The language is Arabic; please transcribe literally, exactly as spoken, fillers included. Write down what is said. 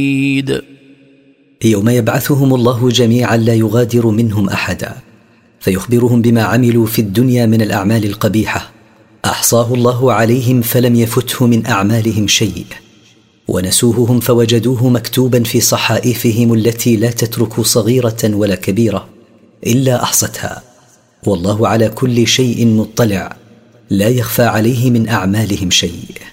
يوم يبعثهم الله جميعا لا يغادر منهم أحدا، فيخبرهم بما عملوا في الدنيا من الأعمال القبيحة، أحصاه الله عليهم فلم يفته من أعمالهم شيء، ونسوهم فوجدوه مكتوبا في صحائفهم التي لا تترك صغيرة ولا كبيرة إلا أحصتها، والله على كل شيء مطلع، لا يخفى عليه من أعمالهم شيء.